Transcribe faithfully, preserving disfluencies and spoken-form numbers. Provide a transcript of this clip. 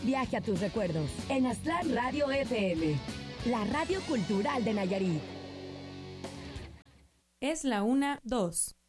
viaje a tus recuerdos en Aztlán Radio F M, la radio cultural de Nayarit. Es la una, dos.